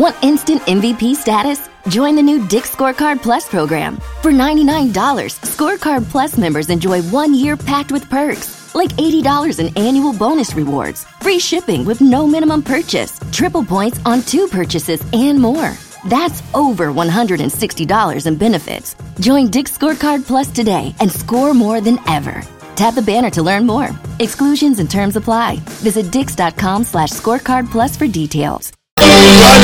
Want instant MVP status? Join the new Dick's Scorecard Plus program. For $99, Scorecard Plus members enjoy 1 year packed with perks, like $80 in annual bonus rewards, free shipping with no minimum purchase, triple points on 2 purchases, and more. That's over $160 in benefits. Join Dick's Scorecard Plus today and score more than ever. Tap the banner to learn more. Exclusions and terms apply. Visit dix.com/scorecard plus for details.